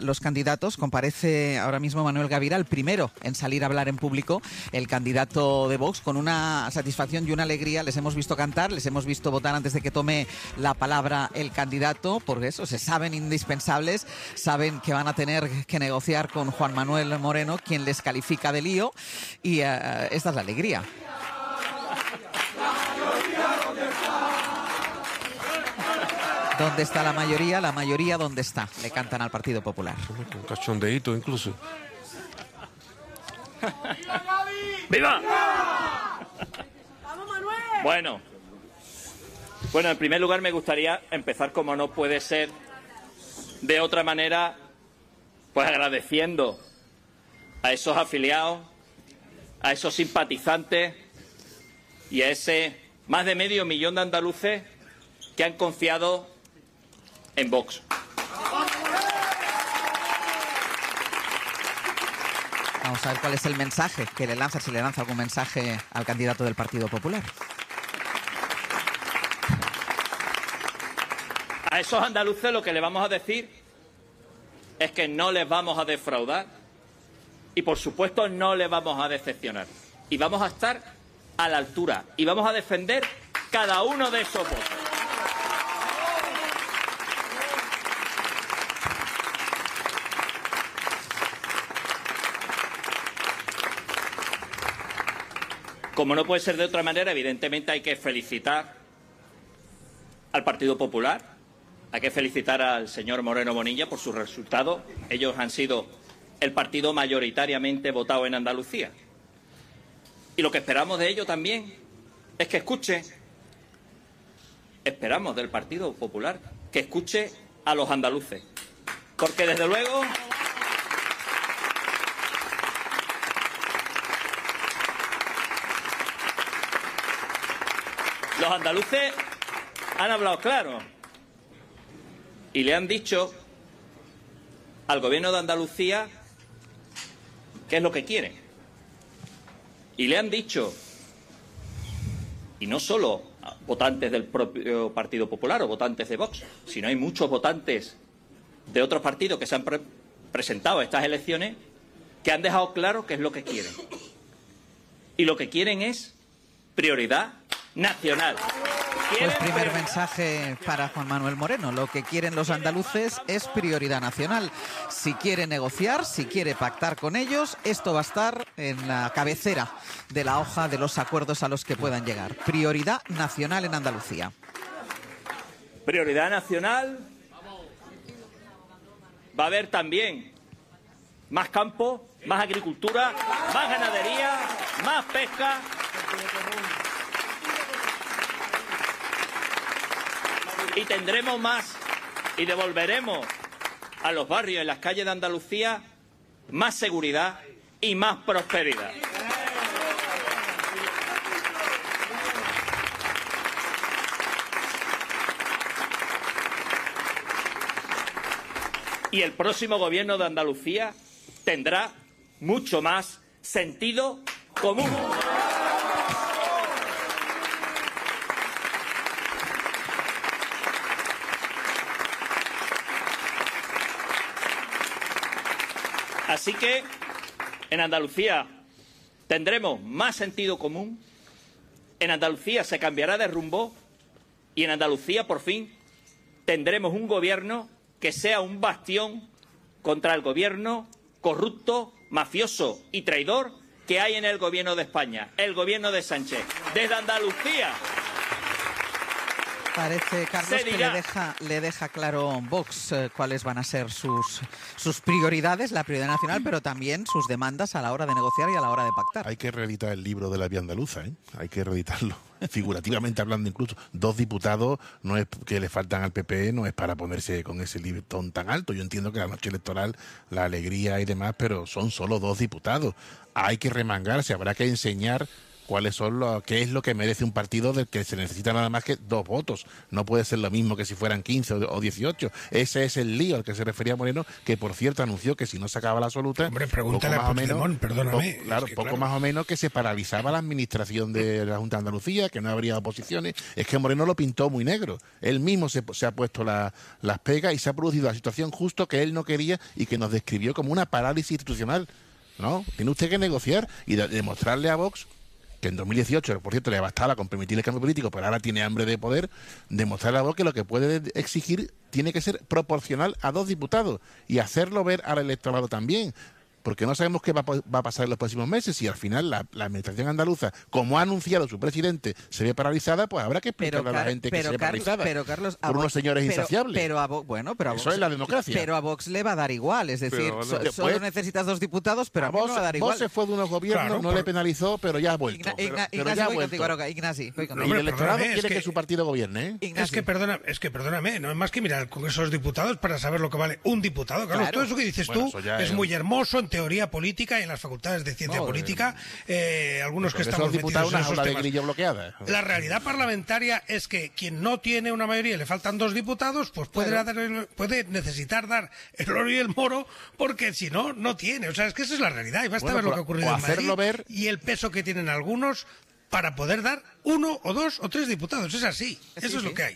los candidatos. Comparece ahora mismo Manuel Gavira, el primero en salir a hablar en público, el candidato de Vox, con una satisfacción y una alegría. Les hemos visto cantar, les hemos visto votar antes de que tome la palabra el candidato, porque eso, se saben indispensables, saben que van a tener que negociar con Juan Manuel Moreno, quien les califica de lío, y esta es la alegría. ¿Dónde está la mayoría? La mayoría, ¿dónde está? Le cantan al Partido Popular. Un cachondeíto incluso. ¡Viva! Bueno, en primer lugar me gustaría empezar, como no puede ser de otra manera, pues agradeciendo a esos afiliados, a esos simpatizantes y a ese más de medio millón de andaluces que han confiado en Vox. Vamos a ver cuál es el mensaje que le lanza, si le lanza algún mensaje al candidato del Partido Popular. A esos andaluces lo que le vamos a decir es que no les vamos a defraudar y, por supuesto, no les vamos a decepcionar. Y vamos a estar a la altura y vamos a defender cada uno de esos votos. Como no puede ser de otra manera, evidentemente hay que felicitar al Partido Popular, hay que felicitar al señor Moreno Bonilla por su resultado. Ellos han sido el partido mayoritariamente votado en Andalucía. Y lo que esperamos de ello también es que escuche, esperamos del Partido Popular, que escuche a los andaluces. Porque desde luego los andaluces han hablado claro y le han dicho al Gobierno de Andalucía qué es lo que quieren. Y le han dicho, y no solo a votantes del propio Partido Popular o votantes de Vox, sino hay muchos votantes de otros partidos que se han presentado a estas elecciones que han dejado claro qué es lo que quieren. Y lo que quieren es prioridad nacional. Pues primer mensaje para Juan Manuel Moreno. Lo que quieren los andaluces es prioridad nacional. Si quiere negociar, si quiere pactar con ellos, esto va a estar en la cabecera de la hoja de los acuerdos a los que puedan llegar. Prioridad nacional en Andalucía. Prioridad nacional. Va a haber también más campo, más agricultura, más ganadería, más pesca. Y tendremos más y devolveremos a los barrios y las calles de Andalucía más seguridad y más prosperidad. Y el próximo Gobierno de Andalucía tendrá mucho más sentido común. Así que en Andalucía tendremos más sentido común, en Andalucía se cambiará de rumbo y en Andalucía por fin tendremos un gobierno que sea un bastión contra el gobierno corrupto, mafioso y traidor que hay en el gobierno de España, el gobierno de Sánchez. Desde Andalucía parece, Carlos, que le deja claro Vox cuáles van a ser sus prioridades, la prioridad nacional, pero también sus demandas a la hora de negociar y a la hora de pactar. Hay que reeditar el libro de la vía andaluza, ¿eh? Hay que reeditarlo. Figurativamente hablando, incluso 2 diputados no es que le faltan al PP, no es para ponerse con ese listón tan alto. Yo entiendo que la noche electoral, la alegría y demás, pero son solo 2 diputados. Hay que remangarse, habrá que enseñar qué es lo que merece un partido del que se necesita nada más que 2 votos. No puede ser lo mismo que si fueran 15 o 18. Ese es el lío al que se refería Moreno, que por cierto anunció que si no sacaba la absoluta, hombre, pregúntale a Puigdemont, perdóname. Poco más o menos que se paralizaba la administración de la Junta de Andalucía, que no habría oposiciones. Es que Moreno lo pintó muy negro. Él mismo se ha puesto las pegas y se ha producido la situación justo que él no quería y que nos describió como una parálisis institucional. ¿No? Tiene usted que negociar y demostrarle a Vox que en 2018, por cierto, le bastaba con permitir el cambio político, pero ahora tiene hambre de poder, demostrarle a Vox que lo que puede exigir tiene que ser proporcional a 2 diputados y hacerlo ver al electorado también. Porque no sabemos qué va a pasar en los próximos meses. Si al final la administración andaluza, como ha anunciado su presidente, se ve paralizada, pues habrá que explicarle a la gente que se ve paralizada Carlos, por unos señores insaciables. Pero a Vox, eso es la democracia. Pero a Vox le va a dar igual. Es decir, solo necesitas 2 diputados, pero a Vox le va a dar igual. Vox se fue de unos gobiernos, no le penalizó, pero ya ha vuelto. Ignasi, voy contigo. Y el electorado quiere que su partido gobierne. Es que perdóname, no es más que mirar con esos diputados para saber lo que vale un diputado. Carlos, todo eso que dices tú es muy hermoso en teoría política y en las facultades de ciencia política, algunos que estamos metidos en esos temas. La realidad parlamentaria es que quien no tiene una mayoría y le faltan 2 diputados, pues puede necesitar dar el oro y el moro, porque si no, no tiene. O sea, es que esa es la realidad y basta ver lo que ha ocurrido en Madrid y el peso que tienen algunos para poder dar 1 o 2 o 3 diputados. Es así, eso es lo que hay.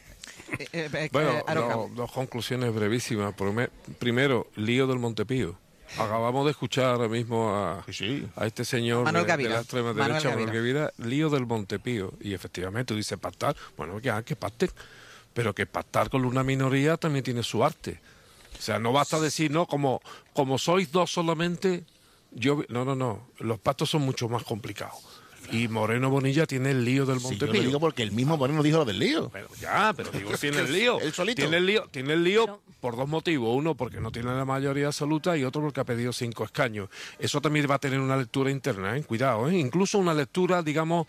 Bueno, dos conclusiones brevísimas. Primero, lío del Montepío. Acabamos de escuchar ahora mismo a este señor de la extrema derecha, Manuel Gavira, lío del Montepío. Y efectivamente, tú dices pactar. Bueno, que pacten. Pero que pactar con una minoría también tiene su arte. O sea, no basta decir, no, como sois 2 solamente, no. Los pactos son mucho más complicados. Y Moreno Bonilla tiene el lío del Montepío. Yo lo digo porque el mismo Moreno dijo lo del lío. Pero digo, tiene el lío. Él solito. Tiene el lío por 2 motivos. Uno, porque no tiene la mayoría absoluta, y otro, porque ha pedido 5 escaños. Eso también va a tener una lectura interna, cuidado, incluso una lectura, digamos,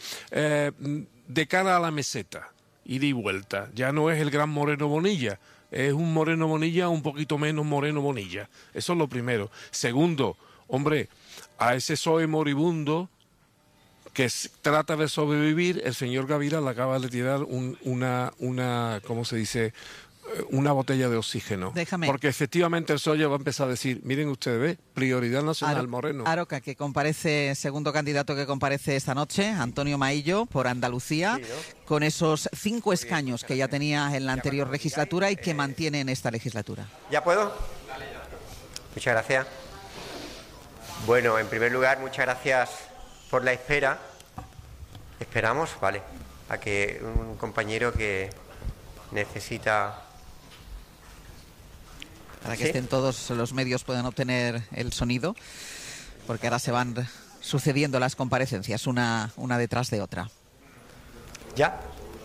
de cara a la meseta, ida y vuelta. Ya no es el gran Moreno Bonilla, es un Moreno Bonilla un poquito menos Moreno Bonilla. Eso es lo primero. Segundo, hombre, a ese PSOE moribundo que trata de sobrevivir, el señor Gavira le acaba de tirar una ¿cómo se dice?, una botella de oxígeno. Porque efectivamente el PSOE va a empezar a decir, miren ustedes, ¿ve? Prioridad nacional, Moreno. Aroca, que comparece, segundo candidato que comparece esta noche, Antonio Maillo, por Andalucía, con esos 5 escaños que ya tenía en la anterior legislatura y que mantiene en esta legislatura. ¿Ya puedo? Muchas gracias. Bueno, en primer lugar, muchas gracias por la espera. Esperamos, vale, a que un compañero que necesita... Para que estén todos los medios puedan obtener el sonido, porque ahora se van sucediendo las comparecencias una detrás de otra. ¿Ya?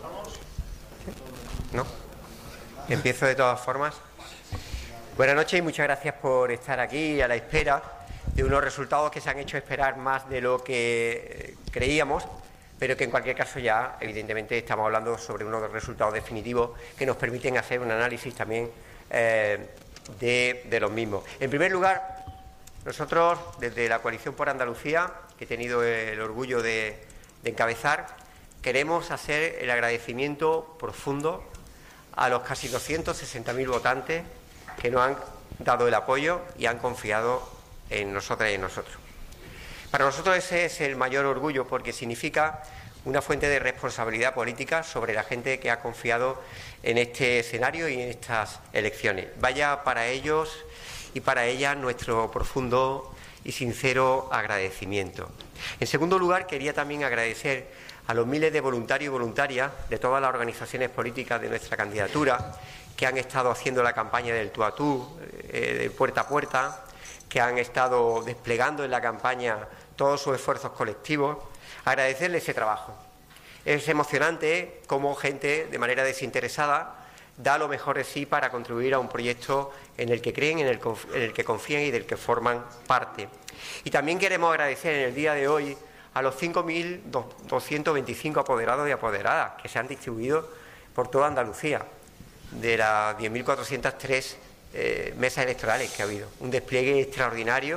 ¿No? Empiezo de todas formas. Buenas noches y muchas gracias por estar aquí a la espera de unos resultados que se han hecho esperar más de lo que creíamos, pero que en cualquier caso ya, evidentemente, estamos hablando sobre unos resultados definitivos que nos permiten hacer un análisis también de los mismos. En primer lugar, nosotros, desde la Coalición por Andalucía, que he tenido el orgullo de encabezar, queremos hacer el agradecimiento profundo a los casi 260.000 votantes que nos han dado el apoyo y han confiado en nosotras y en nosotros. Para nosotros ese es el mayor orgullo, porque significa una fuente de responsabilidad política sobre la gente que ha confiado en este escenario y en estas elecciones. Vaya para ellos y para ellas nuestro profundo y sincero agradecimiento. En segundo lugar, quería también agradecer a los miles de voluntarios y voluntarias de todas las organizaciones políticas de nuestra candidatura que han estado haciendo la campaña del tú a tú, de puerta a puerta, que han estado desplegando en la campaña todos sus esfuerzos colectivos, agradecerle ese trabajo. Es emocionante cómo gente de manera desinteresada da lo mejor de sí para contribuir a un proyecto en el que creen, en el que confían y del que forman parte. Y también queremos agradecer en el día de hoy a los 5.225 apoderados y apoderadas que se han distribuido por toda Andalucía, de las 10.403 mesas electorales que ha habido. Un despliegue extraordinario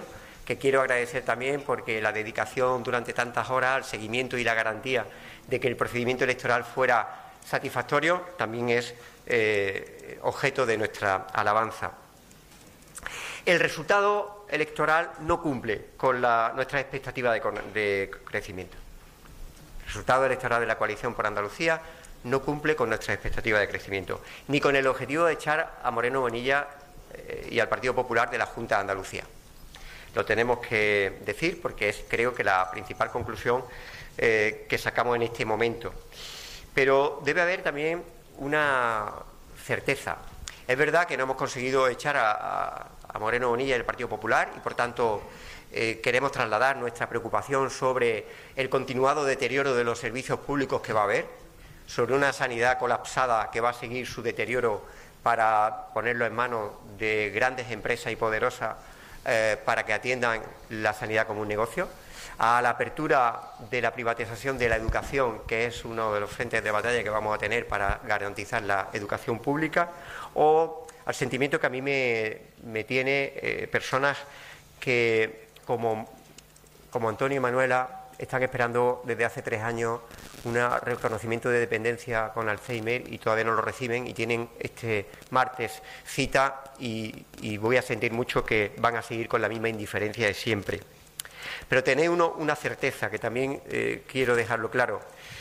que quiero agradecer también porque la dedicación durante tantas horas al seguimiento y la garantía de que el procedimiento electoral fuera satisfactorio también es objeto de nuestra alabanza. El resultado electoral no cumple con nuestra expectativa de crecimiento. El resultado electoral de la coalición por Andalucía no cumple con nuestra expectativa de crecimiento, ni con el objetivo de echar a Moreno Bonilla y al Partido Popular de la Junta de Andalucía. Lo tenemos que decir porque es, creo que, la principal conclusión que sacamos en este momento. Pero debe haber también una certeza. Es verdad que no hemos conseguido echar a Moreno Bonilla y el Partido Popular y, por tanto, queremos trasladar nuestra preocupación sobre el continuado deterioro de los servicios públicos que va a haber, sobre una sanidad colapsada que va a seguir su deterioro para ponerlo en manos de grandes empresas y poderosas para que atiendan la sanidad como un negocio, a la apertura de la privatización de la educación, que es uno de los frentes de batalla que vamos a tener para garantizar la educación pública, o al sentimiento que a mí me tiene personas que, como Antonio y Manuela, están esperando desde hace 3 años un reconocimiento de dependencia con Alzheimer y todavía no lo reciben, y tienen este martes cita y voy a sentir mucho que van a seguir con la misma indiferencia de siempre. Pero tenéis una certeza que también quiero dejarlo claro.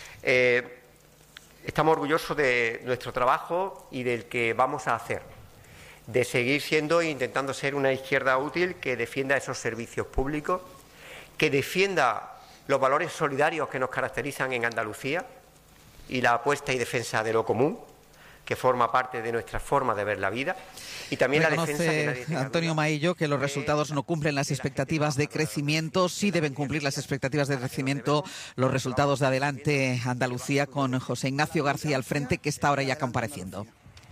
Estamos orgullosos de nuestro trabajo y del que vamos a hacer, de seguir siendo e intentando ser una izquierda útil que defienda esos servicios públicos, que defienda los valores solidarios que nos caracterizan en Andalucía y la apuesta y defensa de lo común, que forma parte de nuestra forma de ver la vida, y también reconoce la defensa de nadie Antonio Maillo que los resultados no cumplen las expectativas de crecimiento. Sí deben cumplir las expectativas de crecimiento los resultados de Adelante Andalucía, con José Ignacio García al frente, que está ahora ya compareciendo.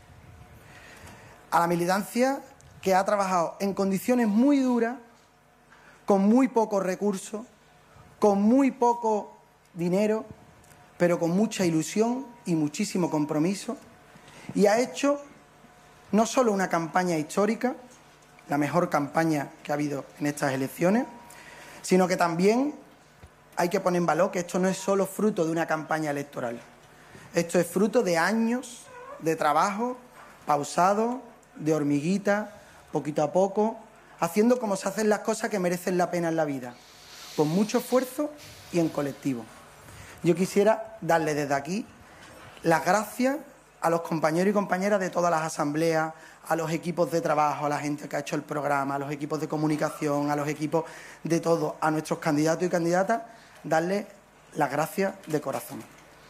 A la militancia que ha trabajado en condiciones muy duras, con muy pocos recursos, con muy poco dinero, pero con mucha ilusión y muchísimo compromiso, y ha hecho no solo una campaña histórica, la mejor campaña que ha habido en estas elecciones, sino que también hay que poner en valor que esto no es solo fruto de una campaña electoral. Esto es fruto de años de trabajo pausado, de hormiguita, poquito a poco, haciendo como se hacen las cosas que merecen la pena en la vida, con mucho esfuerzo y en colectivo. Yo quisiera darle desde aquí las gracias a los compañeros y compañeras de todas las asambleas, a los equipos de trabajo, a la gente que ha hecho el programa, a los equipos de comunicación, a los equipos de todo, a nuestros candidatos y candidatas, darles las gracias de corazón.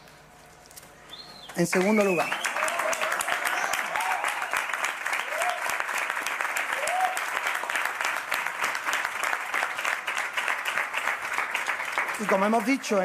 En segundo lugar, y como hemos dicho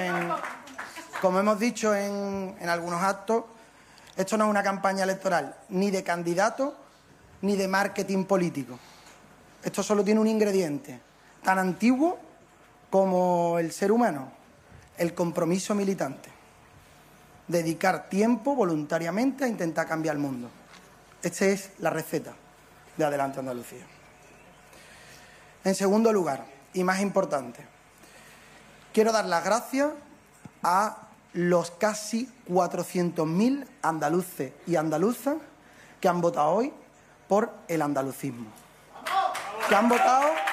en algunos actos, esto no es una campaña electoral ni de candidato ni de marketing político. Esto solo tiene un ingrediente tan antiguo como el ser humano: el compromiso militante. Dedicar tiempo voluntariamente a intentar cambiar el mundo. Esta es la receta de Adelante Andalucía. En segundo lugar, y más importante, quiero dar las gracias a los casi 400.000 andaluces y andaluzas que han votado hoy por el andalucismo. Que han votado